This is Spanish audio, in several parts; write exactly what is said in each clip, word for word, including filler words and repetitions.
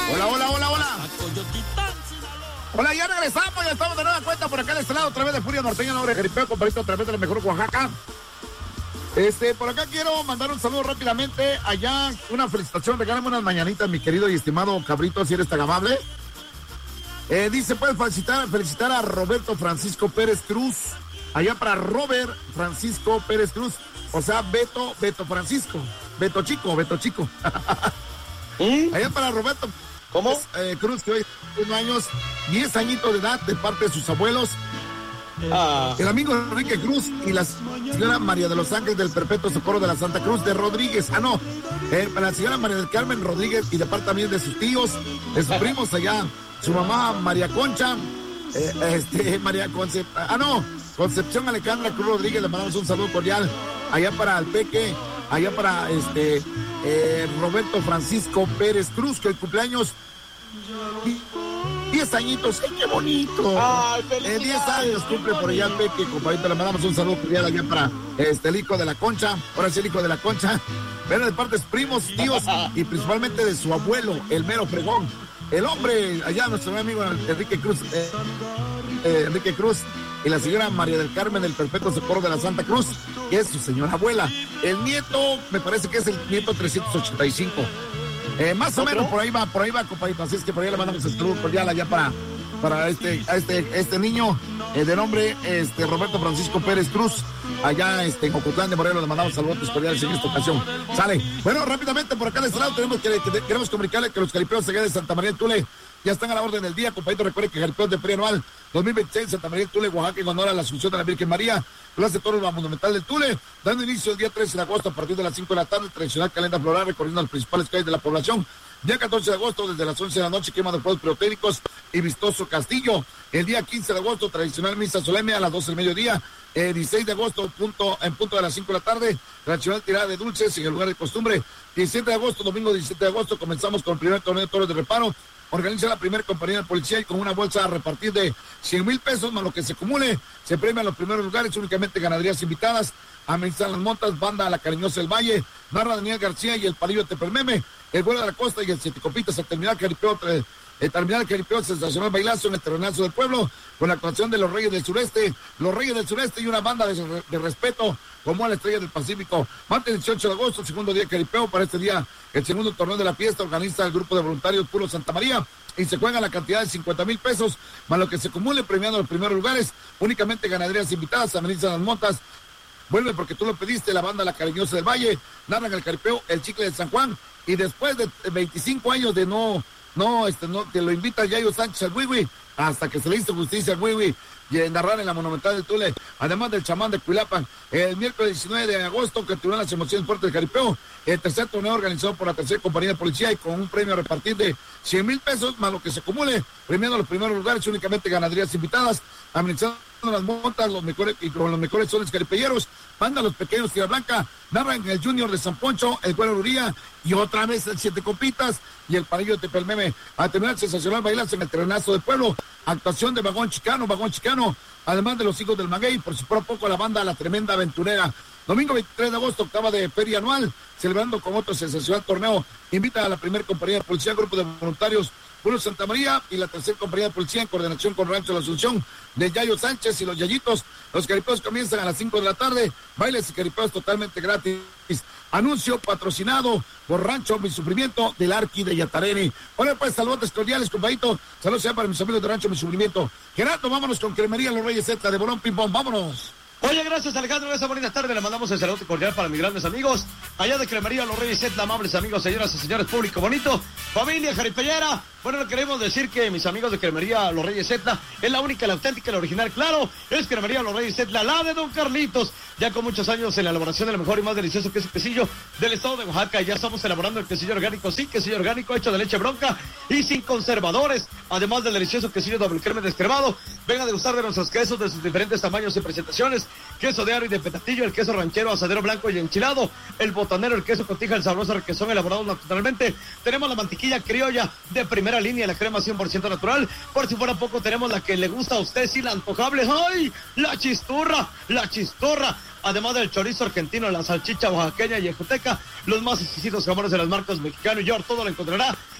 Hola, hola, hola, hola. Hola, ya regresamos, ya estamos de nueva cuenta por acá de este lado, otra vez de Furia Norteña, nombre de Jaripeo, compadrito, a través de la mejor Oaxaca. Este, por acá quiero mandar un saludo rápidamente. Allá, una felicitación, regálame unas mañanitas, mi querido y estimado cabrito, si eres tan amable. Eh, dice, puedes felicitar, felicitar a Roberto Francisco Pérez Cruz. Allá para Robert Francisco Pérez Cruz. O sea, Beto, Beto Francisco. Beto Chico, Beto Chico. ¿Mm? Allá para Roberto. ¿Cómo? Eh, Cruz, que hoy tiene años, diez añitos de edad, de parte de sus abuelos. Ah. El amigo Enrique Cruz y la señora María de los Ángeles del Perpetuo Socorro de la Santa Cruz de Rodríguez. Ah, no. Eh, la señora María del Carmen Rodríguez y de parte también de sus tíos, de sus primos allá. Su mamá María Concha. Eh, este, María Concepción. Ah, no. Concepción Alejandra Cruz Rodríguez. Le mandamos un saludo cordial. Allá para el Peque. Allá para este eh, Roberto Francisco Pérez Cruz, que el cumpleaños diez añitos. ¡Ay, qué bonito! ¡Ay, eh, diez años cumple por allá el Peque, compadrito. Le mandamos un saludo cordial allá para este, el hijo de la Concha. Ahora sí, el hijo de la Concha. Pero de parte de primos, tíos y principalmente de su abuelo, el mero fregón. El hombre, allá nuestro amigo Enrique Cruz, eh, eh, Enrique Cruz. Y la señora María del Carmen del Perpetuo Socorro de la Santa Cruz, que es su señora abuela. El nieto, me parece que es el nieto trescientos ochenta y cinco. Eh, más o ¿Otro? menos por ahí va, por ahí va, compadrito. Así es que por ahí le mandamos el saludo cordial allá para, para este, a este, este niño eh, de nombre este, Roberto Francisco Pérez Cruz. Allá este, en Ocotlán de Morelos le mandamos saludos cordiales en esta ocasión. Sale. Bueno, rápidamente por acá de este lado tenemos que, que queremos comunicarle que los jaripeos allá de Santa María del Tule ya están a la orden del día, compadrito. Recuerde que Jaripeos de Feria Anual dos mil veintiséis, Santa María del Tule, Oaxaca, en honor a la Asunción de la Virgen María, Plaza de Toros, la Monumental del Tule, dando inicio el día trece de agosto a partir de las cinco de la tarde, tradicional calenda floral recorriendo las principales calles de la población. Día catorce de agosto, desde las once de la noche, quema de fuegos pirotécnicos y vistoso castillo. El día quince de agosto, tradicional misa solemne a las doce del mediodía. El dieciséis de agosto, punto, en punto de las cinco de la tarde, tradicional tirada de dulces en el lugar de costumbre. diecisiete de agosto, domingo diecisiete de agosto, comenzamos con el primer torneo de toros de reparo. Organiza la primera compañía de policía y con una bolsa a repartir de cien mil pesos, más lo que se acumule, se premian los primeros lugares, únicamente ganaderías invitadas. Amenizan las montas, banda a la Cariñosa del Valle, narra Daniel García y el Palillo de Tepelmeme, el vuelo de la costa y el Siete Copitas, al terminar Jaripeo, eh, el terminal Jaripeo, sensacional bailazo en el terrenazo del pueblo, con la actuación de los Reyes del Sureste, los Reyes del Sureste y una banda de, de respeto, como a la Estrella del Pacífico. Martes dieciocho de agosto, segundo día de Jaripeo, para este día, el segundo torneo de la fiesta, organiza el grupo de voluntarios Puro Santa María, y se juega la cantidad de cincuenta mil pesos, más lo que se acumule premiando los primeros lugares, únicamente ganaderías invitadas, amenizan las montas. Vuelve porque tú lo pediste, la banda La Cariñosa del Valle, narran el Jaripeo, el Chicle de San Juan, y después de veinticinco años de no, no, este, no, te lo invita Yayo Sánchez al Wiwi, hasta que se le hizo justicia al Wiwi, y narrar en la Monumental del Tule, además del chamán de Cuilapan, el miércoles diecinueve de agosto, que tuvieron las emociones fuertes del Jaripeo, el tercer torneo organizado por la tercera compañía de policía y con un premio a repartir de cien mil pesos, más lo que se acumule, premiando los primeros lugares, únicamente ganaderías invitadas, administrando las montas, los mejores, y con los mejores soles jaripeyeros, banda Los Pequeños Tierra Blanca, narran el Junior de San Poncho, el Güero Uría, y otra vez el Siete Copitas, y el Palillo de Tepelmeme, a terminar sensacional bailazo en el terrenazo del pueblo, actuación de Vagón Chicano, Vagón Chicano, además de los hijos del Maguey, por si fuera poco la banda La Tremenda Aventurera. Domingo veintitrés de agosto, octava de Feria Anual, celebrando con otro sensacional torneo, invita a la primera compañía de policía, grupo de voluntarios Puro Santa María y la tercera compañía de policía en coordinación con Rancho La Asunción de Yayo Sánchez y los Yayitos. Los jaripeos comienzan a las cinco de la tarde, bailes y jaripeos totalmente gratis. Anuncio patrocinado por Rancho Mi Sufrimiento del Arqui de Yatareni. Bueno, pues saludos cordiales, compadito. Saludos ya para mis amigos de Rancho Mi Sufrimiento. Gerardo, vámonos con Cremería Los Reyes Z de Bolón Ping Pong, vámonos. Oye, gracias Alejandro, esa bonita tarde le mandamos el saludo cordial para mis grandes amigos, allá de Cremería Los Reyes Z, amables amigos, señoras y señores, público bonito, familia jaripellera. Bueno, le queremos decir que mis amigos de Cremería Los Reyes Z es la única, la auténtica, la original, claro, es Cremería Los Reyes Z, la de Don Carlitos, ya con muchos años en la elaboración del mejor y más delicioso queso quesillo del estado de Oaxaca. Ya estamos elaborando el quesillo orgánico, sí, quesillo orgánico hecho de leche bronca y sin conservadores, además del delicioso quesillo doble crema descremado. Venga a degustar de nuestros quesos de sus diferentes tamaños y presentaciones, queso de aro y de petatillo, el queso ranchero, asadero blanco y enchilado, el botanero, el queso cotija, el sabroso requesón elaborado naturalmente. Tenemos la mantequilla criolla de primera línea, la crema cien por ciento natural. Por si fuera poco, tenemos la que le gusta a usted, sí, la antojable. ¡Ay! La chistorra, la chistorra. Además del chorizo argentino, la salchicha oaxaqueña y ejoteca, los más exquisitos jamones de las marcas Mexicano y York, todo lo encontrará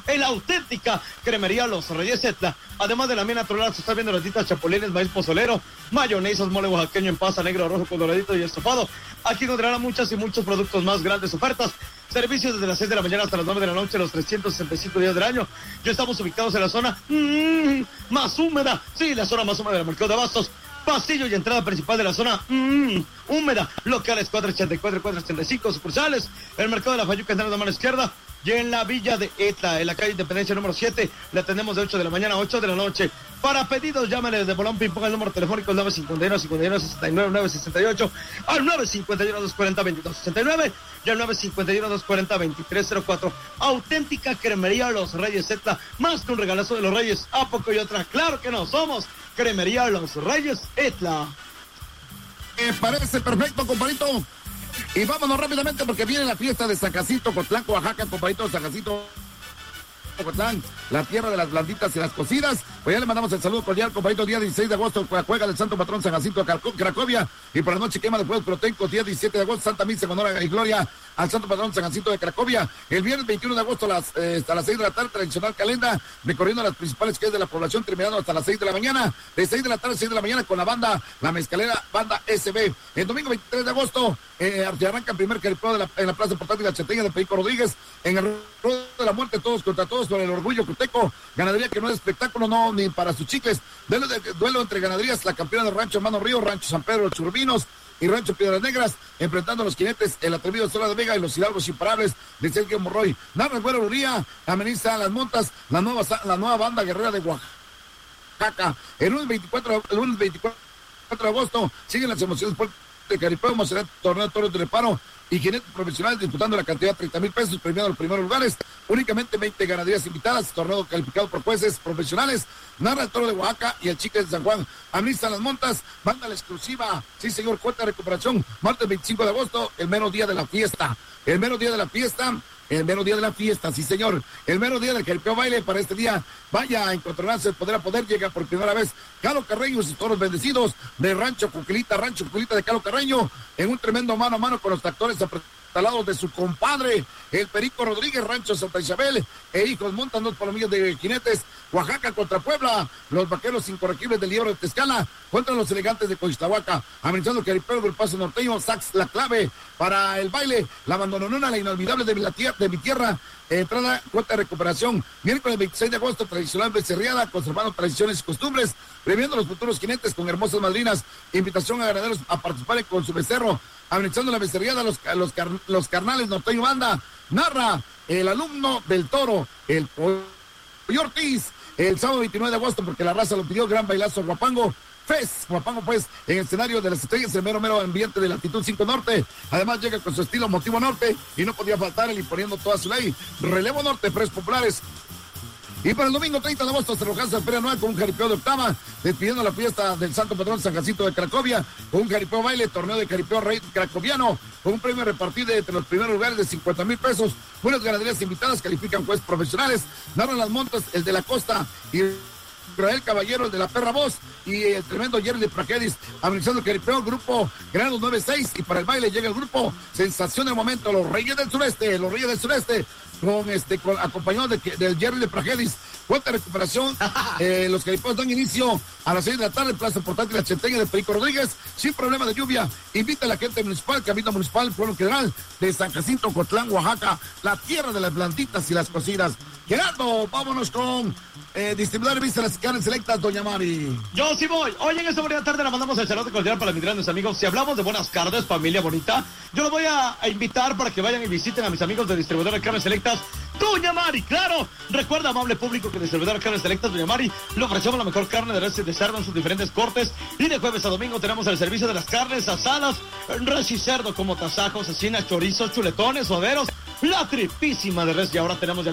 en la auténtica cremería Los Reyes Etla. Además de la miel natural, se está viendo ratitas, chapulines, maíz pozolero, mayonesas, mole oaxaqueño en pasta, negro, rojo, coloradito y estofado. Aquí encontrarán muchas y muchos productos más, grandes ofertas. Servicios desde las seis de la mañana hasta las nueve de la noche, los trescientos sesenta y cinco días del año. Ya estamos ubicados en la zona mmm, más húmeda. Sí, la zona más húmeda del mercado de abastos. Pasillo y entrada principal de la zona mmm, húmeda. Locales cuatro ochenta y cuatro, cuatro ochenta y cinco, sucursales. El mercado de la Fayuca en la mano izquierda. Y en la villa de Etla, en la calle Independencia número siete, la atendemos de ocho de la mañana a ocho de la noche. Para pedidos, llámenle desde Bolón Ping Pong, el número telefónico nueve cinco uno, cinco uno, seis nueve, nueve seis ocho, al nueve cinco uno, dos cuarenta, veintidós sesenta y nueve y al nueve cinco uno, dos cuarenta, veintitrés cero cuatro. Auténtica cremería Los Reyes Etla, más que un regalazo de los Reyes, ¿a poco y otra? Claro que no, somos Cremería Los Reyes Etla. Me parece perfecto, compadrito. Y vámonos rápidamente porque viene la fiesta de San Jacinto, Cotlán, Oaxaca, compadrito de San Jacinto, Cotlán, la tierra de las blanditas y las cocidas. Pues ya le mandamos el saludo cordial, compadrito. Día dieciséis de agosto, juega del Santo Patrón San Jacinto de Cracovia. Y por la noche quema de fuegos pirotécnicos. Día diecisiete de agosto, Santa Misa en honor y gloria al Santo Patrón San Jacinto de Cracovia. El viernes veintiuno de agosto a las, eh, hasta las seis de la tarde, tradicional calenda, recorriendo las principales calles de la población, terminando hasta las seis de la mañana. De seis de la tarde a seis de la mañana con la banda, la mezcalera Banda S B. El domingo veintitrés de agosto, eh, arranca el primer caripeo de la, en la Plaza Portátil de la Chateña de Perico Rodríguez. En el ruedo de la muerte, todos contra todos, con el orgullo cuteco. Ganadería que no es espectáculo, no, ni para sus chicles. Duelo, de, duelo entre ganaderías, la campeona del Rancho Hermano Río, Rancho San Pedro, Los Churbinos y Rancho Piedras Negras, enfrentando a los jinetes, el atrevido Sola de Vega y los hidalgos imparables de Sergio Morroy. Narra el Güero Uría, ameniza las montas, la nueva, la nueva banda guerrera de Oaxaca. El lunes veinticuatro, el lunes veinticuatro de agosto siguen las emociones de Caripeo, emocionante torneo de toros de reparo y jinetes profesionales disputando la cantidad de treinta mil pesos, premiando los primeros lugares. Únicamente veinte ganaderías invitadas, torneo calificado por jueces profesionales. Narra el toro de Oaxaca y el chique de San Juan. Amnistan las montas, banda la exclusiva. Sí, señor, cuenta de recuperación. Martes veinticinco de agosto, el mero día de la fiesta. El mero día de la fiesta. El mero día de la fiesta, sí señor. El mero día del Caripeo Baile para este día. Vaya a encontrarse poder a poder. Llega por primera vez Calo Carreño y sus toros bendecidos de Rancho Cuquilita, Rancho Cuquilita de Calo Carreño, en un tremendo mano a mano con los tractores apretados de su compadre, el Perico Rodríguez, Rancho Santa Isabel, e hijos montan dos palomillos de jinetes. Oaxaca contra Puebla, los vaqueros incorregibles del Libro de Tezcala contra los elegantes de Coixtahuaca, amenazando el Caripeo del Paso Norteño. Sax la clave para el baile, la abandononona, la inolvidable de mi, la tierra, de mi tierra. Entrada, cuenta de recuperación. Miércoles veintiséis de agosto, tradicional becerriada, conservando tradiciones y costumbres, premiando a los futuros jinetes con hermosas madrinas. Invitación a ganaderos a participar con su becerro, amenazando la becerriada, los, los, car, los carnales Norteño Banda. Narra el alumno del toro, el Pollo Ortiz, el sábado veintinueve de agosto, porque la raza lo pidió. Gran bailazo Guapango Fest, Guapango pues, en el escenario de las estrellas, el mero mero ambiente de latitud cinco Norte. Además llega con su estilo Motivo Norte y no podía faltar el imponiendo toda su ley. Relevo Norte, Press Populares. Y para el domingo treinta de agosto se arrojanza el Feria Anual con un jaripeo de octava, despidiendo la fiesta del Santo Patrón San Jacinto de Cracovia, con un jaripeo baile, torneo de jaripeo rey cracoviano, con un premio repartido entre los primeros lugares de cincuenta mil pesos. Buenas ganaderías invitadas, califican jueces profesionales, narran las montas, el de la costa y Israel Caballero, el de la perra voz, y el tremendo Jerry de Prajedis, amenazando el caripeo, grupo Granados nueve seis, y para el baile llega el grupo Sensación del Momento, los Reyes del Sureste, los Reyes del Sureste, con este, con, acompañado de, del Jerry de Prajedis. Cuenta de recuperación, eh, los caripeos dan inicio a las seis de la tarde, Plaza Portátil La Cheteña de Perico Rodríguez, sin problema de lluvia. Invita a la gente municipal, Cabildo Municipal, Pueblo Federal de San Jacinto, Cotlán, Oaxaca, la tierra de las blanditas y las cocidas. Gerardo, vámonos con eh, distribuidor Vista las carnes selectas, doña Mari. Yo sí voy. Hoy en esta bonita tarde la mandamos el saludo cordial para mis grandes amigos. Si hablamos de buenas carnes, familia bonita, yo los voy a, a invitar para que vayan y visiten a mis amigos de distribuidor de carnes selectas, doña Mari. Claro, recuerda, amable público, que distribuidor de carnes selectas, doña Mari, le ofrecemos la mejor carne de res y de cerdo en sus diferentes cortes. Y de jueves a domingo tenemos el servicio de las carnes asadas, res y cerdo, como tasajos, cecinas, chorizos, chuletones, suaderos, la tripísima de res. Y ahora tenemos ya